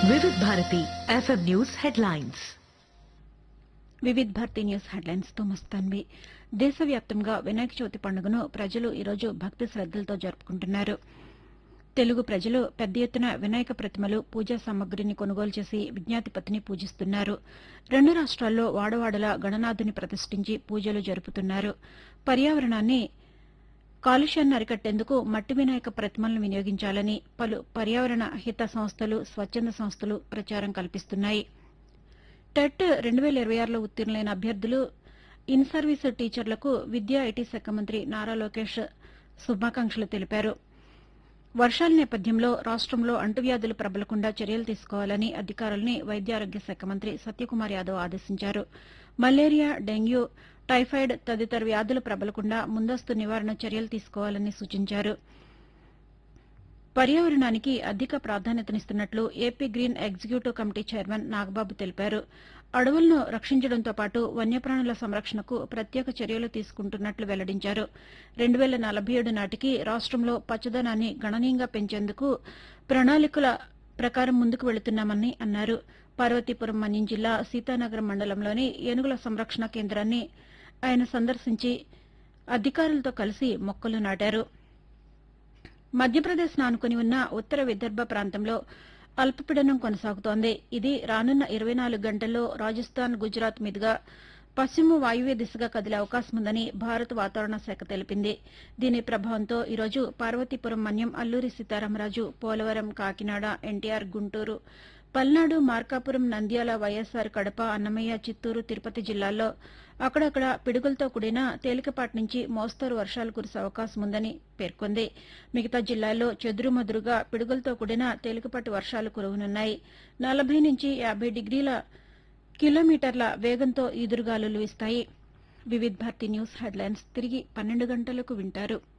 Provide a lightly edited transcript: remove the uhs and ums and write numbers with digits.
వివిధ Bharati FM news headlines. Vividh Bharati news headlines తో మస్తాన్వి. దేశవ్యాప్తంగా వినాయక చవితి పండుగను ప్రజలు ఈరోజు భక్తి శ్రద్దలతో జరుపుకుంటున్నారు. తెలుగు ప్రజలు పెద్ద ఎత్తున వినాయక ప్రతిమలు, పూజా సామగ్రిని కొనుగోలు చేసి విజ్ఞాతిపతిని పూజిస్తున్నారు. రెండు రాష్ట్రాల్లో వాడవాడలా గణనాథుని ప్రతిష్ఠించి పూజలు జరుపుతున్నారు. పర్యావరణాన్ని కాలుష్యాన్ని అరికట్టేందుకు మట్టి వినాయక ప్రతిమలను వినియోగించాలని పలు పర్యావరణ హిత సంస్థలు, స్వచ్ఛంద సంస్థలు ప్రచారం కల్పిస్తున్నాయి. టెట్ 2026లో ఉత్తీర్ణులైన అభ్యర్థులు, ఇన్ సర్వీస్ టీచర్లకు విద్యా ఐటీ శాఖ మంత్రి నారా లోకేష్ శుభాకాంక్షలు తెలిపారు. వర్షాల నేపథ్యంలో రాష్టంలో అంటువ్యాధులు ప్రబలకుండా చర్యలు తీసుకోవాలని అధికారులని వైద్యారోగ్య శాఖ మంత్రి సత్యకుమార్ యాదవ్ ఆదేశించారు. మలేరియా, డెంగ్యూ, టైఫాయిడ్ తదితర వ్యాధులు ప్రబలకుండా ముందస్తు నివారణ చర్యలు తీసుకోవాలని సూచించారు. పర్యావరణానికి అధిక ప్రాధాన్యతనిస్తున్నట్లు AP green executive committee chairman Nagababu తెలిపారు. అడవులను రక్షించడంతో పాటు వన్యప్రాణుల సంరక్షణకు ప్రత్యేక చర్యలు తీసుకుంటున్నట్లు వెల్లడించారు. 2047 నాటికి రాష్టంలో పచ్చదనాన్ని గణనీయంగా పెంచేందుకు ప్రణాళికల ప్రకారం ముందుకు వెళుతున్నామని అన్నారు. పార్వతీపురం మన్యం జిల్లా సీతానగరం మండలంలోని ఏనుగుల సంరక్షణ కేంద్రాన్ని ఆయన సందర్శించి అధికారులతో కలిసి మొక్కలు నాటారు. మధ్యప్రదేశ్ను ఆనుకుని ఉన్న ఉత్తర విదర్భ ప్రాంతంలో అల్పపీడనం కొనసాగుతోంది. ఇది రానున్న 24 గంటల్లో రాజస్థాన్, గుజరాత్ మీదుగా పశ్చిమ వాయువ్య దిశగా కదిలే అవకాశం ఉందని భారత వాతావరణ శాఖ తెలిపింది. దీని ప్రభావంతో ఈరోజు పార్వతీపురం, మన్యం, అల్లూరి సీతారామరాజు, పోలవరం, కాకినాడ, ఎన్టీఆర్, గుంటూరు, పల్నాడు, మార్కాపురం, నంద్యాల, వైఎస్సార్, కడప, అన్నమయ్య, చిత్తూరు, తిరుపతి జిల్లాల్లో అక్కడక్కడ పిడుగులతో కూడిన తేలికపాటి నుంచి మోస్తరు వర్షాలు కురిసే అవకాశం ఉందని పేర్కొంది. మిగతా జిల్లాల్లో చెదురుమదురుగా పిడుగులతో కూడిన తేలికపాటి వర్షాలు కురవనున్నాయి. 40 నుంచి 50 కిలోమీటర్ల వేగంతో ఈదురుగాలులు వీస్తాయి. వివిధ భారతి న్యూస్ హెడ్లైన్స్ తిరిగి 12 గంటలకు వింటారు.